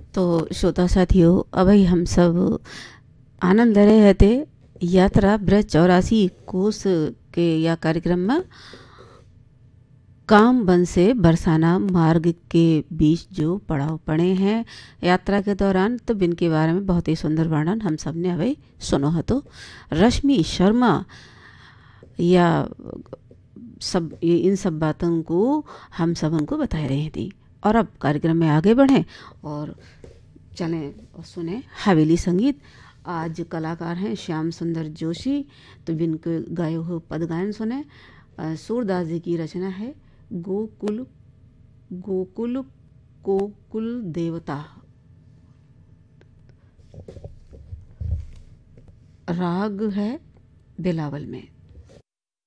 तो श्रोता साथियों, अभी हम सब आनंद ले रहे थे यात्रा ब्रज 84 कोस के या कार्यक्रम में काम बन से बरसाना मार्ग के बीच जो पड़ाव पड़े हैं यात्रा के दौरान, तो इनके बारे में बहुत ही सुंदर वर्णन हम सब ने अभी सुनो है। तो रश्मि शर्मा या इन सब बातों को हम सब उनको बता रही थी। और अब कार्यक्रम में आगे बढ़ें और चलें और सुने हवेली संगीत। आज कलाकार हैं श्याम सुंदर जोशी, तो इनके गाए हुए पद गायन सुने। सूरदास जी की रचना है गोकुल गोकुल कोकुल देवता, राग है बिलावल में।